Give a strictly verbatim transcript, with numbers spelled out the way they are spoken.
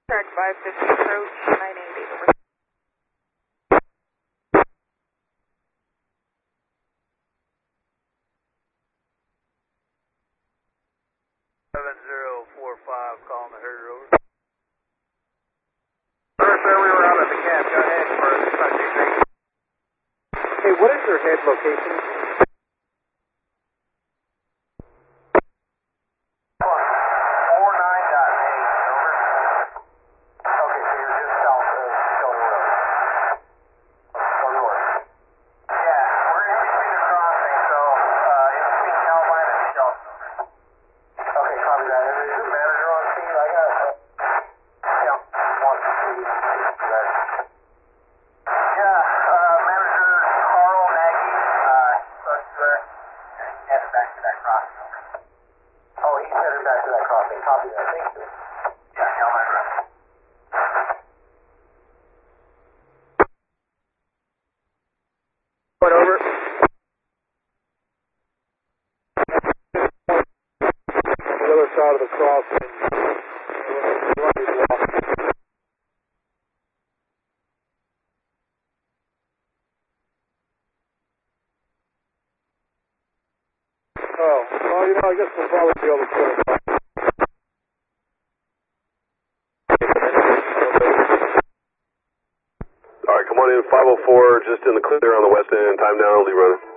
Track five fifty approach, nine eighty over. seven zero four five, calling the Herder over. Sir, sir, we were out at the camp. Go ahead for five two three. Hey, what is your head location? four nine dot eight, over. Okay, so you're just south of Stony Road. Stony Road. Yeah, we're in between the crossing, so uh, in between Calvine and Shelton. Okay, copy that. Is your manager on scene? I got it. Yeah, one, two, three. Yeah, uh, manager Carl Nagy, uh, supposed to head back to that crossing. Oh, he's headed back to that crossing. Copy that. Thank you. Yeah, Calvine Road. Point over. The other side of the crossing. Oh, well, you know, I guess we'll probably be able to put it back. All right, come on in, five oh four, just in the clear on the west end, time down, lead runner.